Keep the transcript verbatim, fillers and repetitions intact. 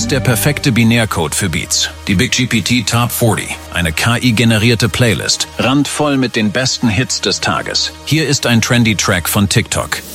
ist der perfekte Binärcode für Beats. Die Big G P T Top vierzig, eine K I-generierte Playlist, randvoll mit den besten Hits des Tages. Hier ist ein trendy Track von TikTok.